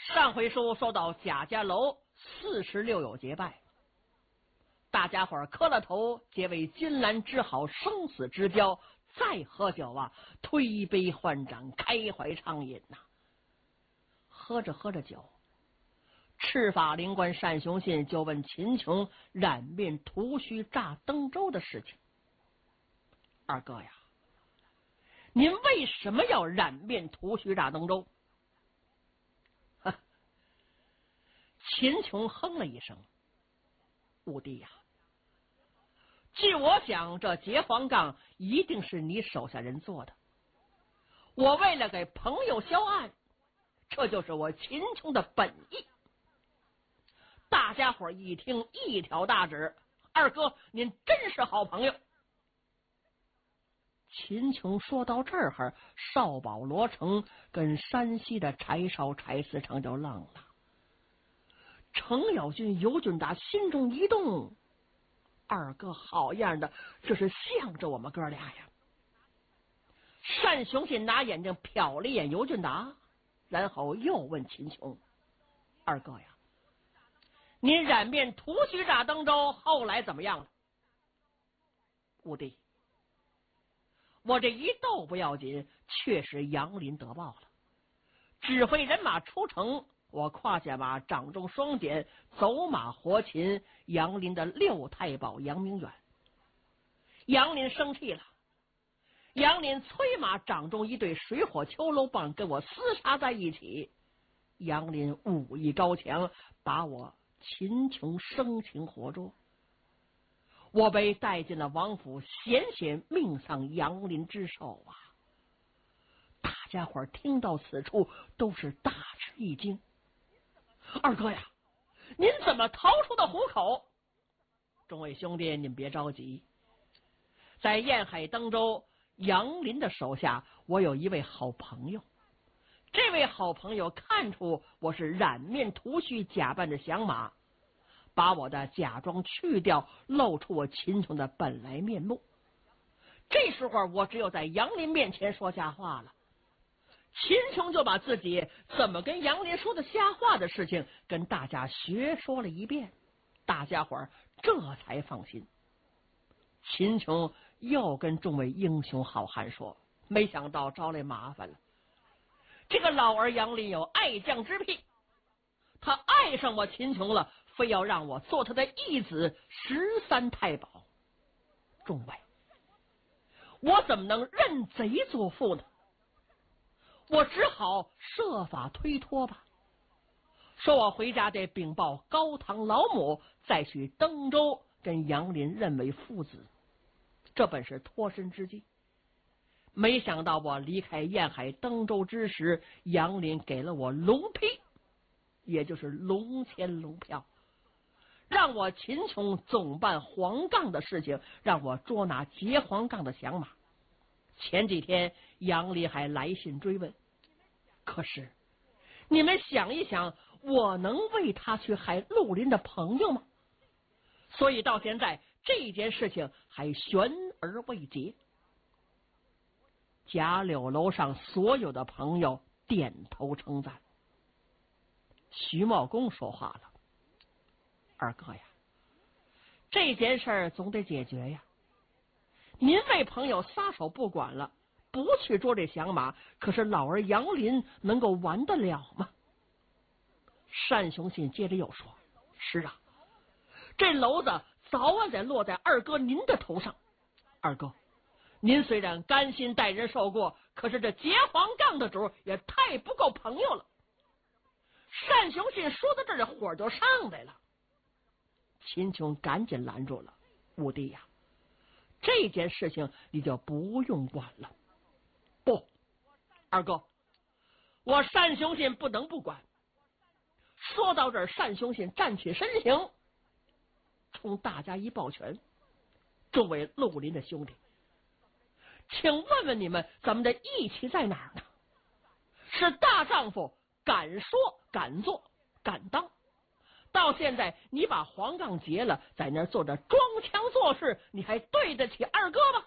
上回书说到贾家楼46友结拜，大家伙磕了头，结为金兰之好，生死之交。再喝酒啊，推杯换盏，开怀畅饮呐。喝着喝着酒，赤发灵官单雄信就问秦琼染面涂须炸登州的事情。二哥呀，您为什么要染面涂须炸登州？秦琼哼了一声，五弟呀，据我想，这结黄杠一定是你手下人做的。我为了给朋友销案，这就是我秦琼的本意。大家伙一听，一挑大指：二哥，您真是好朋友。秦琼说到这儿，少保罗成跟山西的柴烧柴四成就愣了。程咬金、尤俊达心中一动，二哥好样的，这是向着我们哥俩呀。单雄信拿眼睛瞟了一眼尤俊达，然后又问秦琼：二哥呀，您染面涂须炸登州后来怎么样了？五弟，我这一斗不要紧，确实杨林得报了，指挥人马出城，我跨下马，掌中双锏，走马活擒杨林的六太保杨明远。杨林生气了，杨林催马，掌中一对水火秋楼棒跟我厮杀在一起。杨林武艺高强，把我秦琼生擒活捉，我被带进了王府，险险命丧杨林之手啊！大家伙听到此处都是大吃一惊。二哥呀，您怎么逃出的虎口？众位兄弟，您别着急，在沿海登州杨林的手下，我有一位好朋友。这位好朋友看出我是染面涂须假扮的降马，把我的假装去掉，露出我秦琼的本来面目。这时候我只有在杨林面前说瞎话了。秦琼就把自己怎么跟杨林说的瞎话的事情跟大家学说了一遍，大家伙这才放心。秦琼又跟众位英雄好汉说，没想到招来麻烦了。这个老儿杨林有爱将之癖，他爱上我秦琼了，非要让我做他的义子13太保。众位，我怎么能认贼作父呢？我只好设法推脱吧，说我回家得禀报高堂老母，再去登州跟杨林认为父子，这本是脱身之计。没想到我离开沿海登州之时，杨林给了我龙批，也就是龙签龙票，让我秦琼总办黄杠的事情，让我捉拿劫黄杠的降马。前几天杨林还来信追问，可是你们想一想，我能为他去害陆林的朋友吗？所以到现在这件事情还悬而未决。贾柳楼上所有的朋友点头称赞。徐茂公说话了：二哥呀，这件事儿总得解决呀。您为朋友撒手不管了，不去捉这降马，可是老儿杨林能够完得了吗？单雄信接着又说：是啊，这篓子早晚得落在二哥您的头上。二哥，您虽然甘心带人受过，可是这劫黄杠的主也太不够朋友了。单雄信说到这儿，火就上来了。秦琼赶紧拦住了：五弟呀，这件事情你就不用管了。不，二哥，我单雄信不能不管。说到这儿，单雄信站起身形，冲大家一抱拳：众位陆林的兄弟，请问问你们，咱们的义气在哪儿呢？是大丈夫敢说敢做敢当，到现在你把黄杠劫了，在那儿坐着装腔作势，你还对得起二哥吗？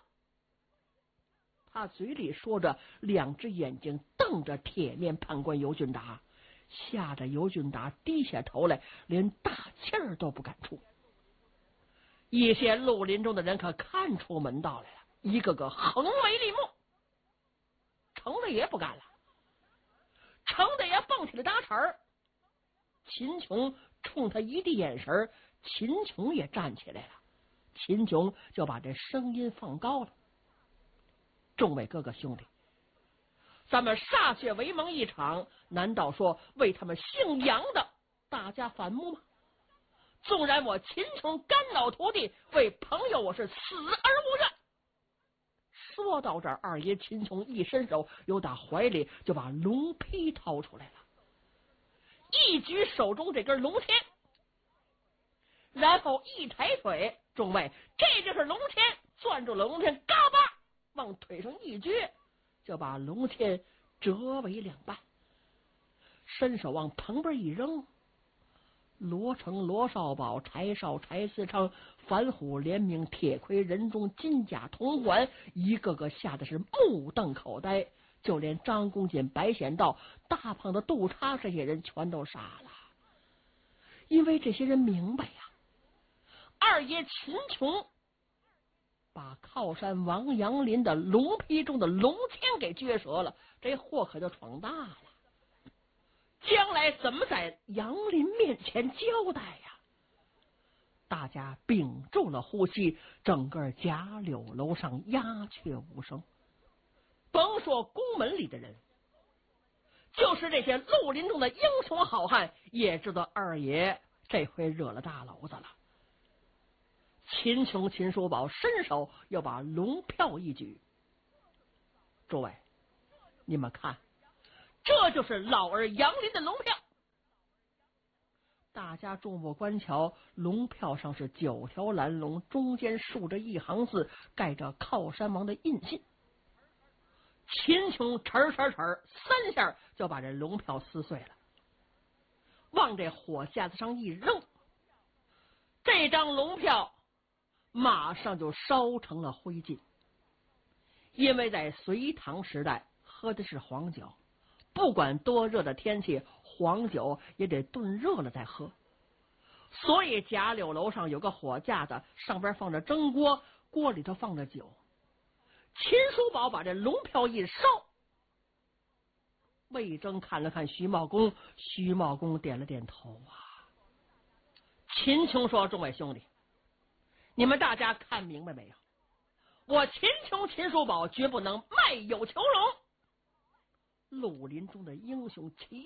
他嘴里说着，两只眼睛瞪着铁面判官尤俊达， 吓得尤俊达低下头来，连大气儿都不敢出。一些绿林中的人可看出门道来了，一个个横眉立目。程的也不干了，程的也蹦起来打岔儿。秦琼冲他一递眼神，秦琼也站起来了。秦琼就把这声音放高了：“众位哥哥兄弟，咱们歃血为盟一场，难道说为他们姓杨的大家反目吗？纵然我秦琼肝脑涂地，为朋友我是死而无怨。”说到这儿，二爷秦琼一伸手，由打怀里就把龙披掏出来了，一举手中这根龙签，然后一抬腿，众位，这就是龙签，攥住了龙签，嘎巴往腿上一撅，就把龙签折为两半，伸手往旁边一扔。罗成、罗少保、柴少、柴思昌、樊虎、连明、铁盔、任忠、金甲、铜环，一个个吓得是目瞪口呆，就连张公瑾、白显道、大胖的杜叉这些人全都傻了，因为这些人明白呀，二爷秦琼把靠山王杨林的龙披中的龙签给撅折了，这祸可就闯大了。将来怎么在杨林面前交代呀？大家屏住了呼吸，整个贾柳楼上鸦雀无声。甭说宫门里的人，就是这些绿林中的英雄好汉，也知道二爷这回惹了大娄子了。秦琼、秦叔宝伸手又把龙票一举：“诸位，你们看，这就是老儿杨林的龙票。”大家众目观瞧，龙票上是9条蓝龙，中间竖着一行字，盖着靠山王的印信。秦琼哧3下就把这龙票撕碎了，往这火架子上一扔，这张龙票马上就烧成了灰烬。因为在隋唐时代喝的是黄酒，不管多热的天气，黄酒也得炖热了再喝，所以贾柳楼上有个火架子，上边放着蒸锅，锅里头放着酒。秦叔宝把这龙票一烧，魏征看了看徐茂公，徐茂公点了点头啊。秦琼说：“众位兄弟，你们大家看明白没有？我秦琼、秦叔宝绝不能卖友求荣。绿林中的英雄齐